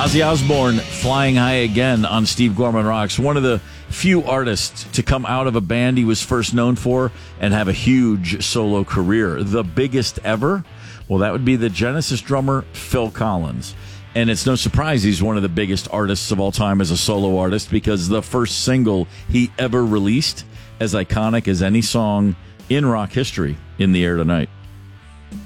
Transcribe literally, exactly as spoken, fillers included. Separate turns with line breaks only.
Ozzy Osbourne, Flying High Again on Steve Gorman Rocks. One of the few artists to come out of a band he was first known for and have a huge solo career. The biggest ever? Well, that would be the Genesis drummer, Phil Collins. And it's no surprise he's one of the biggest artists of all time as a solo artist, because the first single he ever released, as iconic as any song in rock history, In the Air Tonight.